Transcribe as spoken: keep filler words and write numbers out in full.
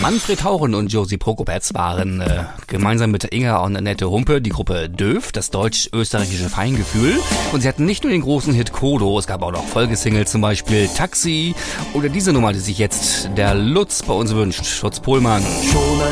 Manfred Hauren und Josie Prokopetz waren äh, gemeinsam mit Inga und Annette Humpe die Gruppe Döf, das deutsch-österreichische Feingefühl. Und sie hatten nicht nur den großen Hit Kodo, es gab auch noch Folgesingles, zum Beispiel Taxi oder diese Nummer, die sich jetzt der Lutz bei uns wünscht, Schutz Pohlmann. Schon